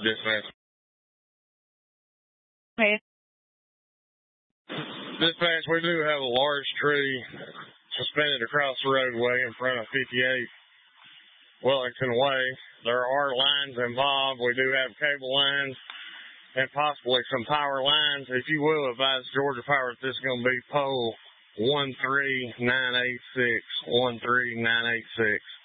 Dispatch. Okay. Dispatch, we do have a large tree suspended across the roadway in front of 58 Wellington Way. There are lines involved. We do have cable lines and possibly some power lines. If you will advise Georgia Power that this is going to be pole 13986, 13986.